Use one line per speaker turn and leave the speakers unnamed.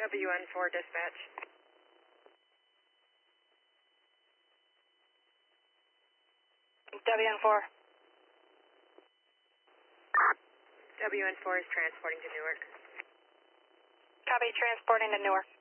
WN4 dispatch.
WN4.
WN4 is transporting to Newark.
Copy, transporting to Newark.